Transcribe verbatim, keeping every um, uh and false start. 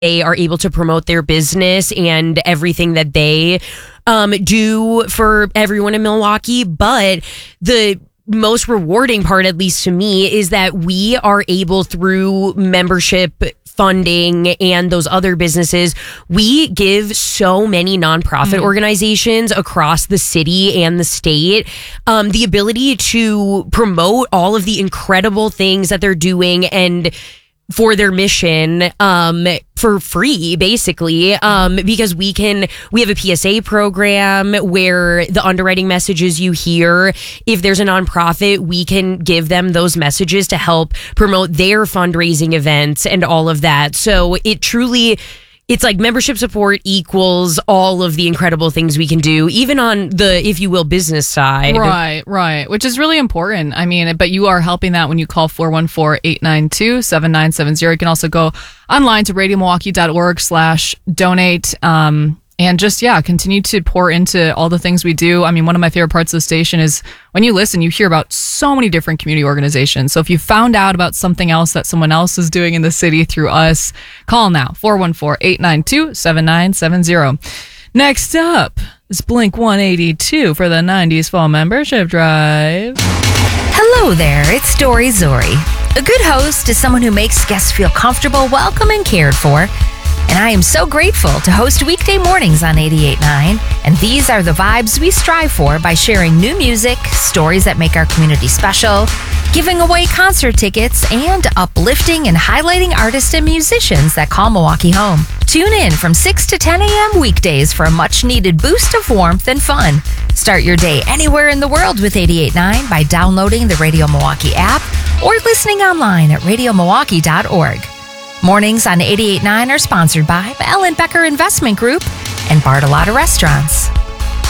they are able to promote their business and everything that they um, do for everyone in Milwaukee. But the most rewarding part, at least to me, is that we are able, through membership funding and those other businesses, we give so many nonprofit mm-hmm. organizations across the city and the state um, the ability to promote all of the incredible things that they're doing and for their mission um, for free, basically, um, because we can, we have a P S A program where the underwriting messages you hear, if there's a nonprofit, we can give them those messages to help promote their fundraising events and all of that. So it truly, it's like membership support equals all of the incredible things we can do, even on the, if you will, business side. Right, right. Which is really important. I mean, but you are helping that when you call four one four, eight nine two, seven nine seven zero. You can also go online to radio milwaukee dot org slash donate. Um, and just, yeah, continue to pour into all the things we do. I mean, one of my favorite parts of the station is when you listen, you hear about so many different community organizations. So if you found out about something else that someone else is doing in the city through us, call now, four one four, eight nine two, seven nine seven zero. Next up is Blink one eighty-two for the nineties Fall Membership Drive. Hello there, it's Dory Zori. A good host is someone who makes guests feel comfortable, welcome, and cared for. And I am so grateful to host weekday mornings on eighty-eight point nine. And these are the vibes we strive for by sharing new music, stories that make our community special, giving away concert tickets, and uplifting and highlighting artists and musicians that call Milwaukee home. Tune in from six to ten a.m. weekdays for a much-needed boost of warmth and fun. Start your day anywhere in the world with eighty-eight point nine by downloading the Radio Milwaukee app or listening online at radio milwaukee dot org. Mornings on eighty-eight point nine are sponsored by Ellen Becker Investment Group and Bartolotta Restaurants.